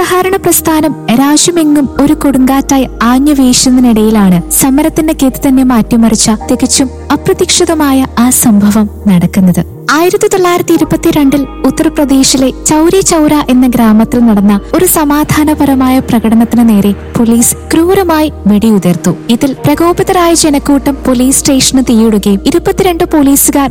നിസ്സഹകരണ പ്രസ്ഥാനം രാജ്യമെങ്ങും ഒരു കൊടുങ്കാറ്റായി ആഞ്ഞു വീശുന്നതിനിടയിലാണ് സമരത്തിന്റെ ഗതി തന്നെ മാറ്റിമറിച്ച തികച്ചും അപ്രതീക്ഷിതമായ ആ സംഭവം നടക്കുന്നത്. 1922 ഉത്തർപ്രദേശിലെ ചൗരി ചൗര എന്ന ഗ്രാമത്തിൽ നടന്ന ഒരു സമാധാനപരമായ പ്രകടനത്തിന് നേരെ പോലീസ് ക്രൂരമായി വെടിയുതിർത്തു. ഇതിൽ പ്രകോപിതരായ ജനക്കൂട്ടം പോലീസ് സ്റ്റേഷന് തീയിടുകയും 22 പോലീസുകാർ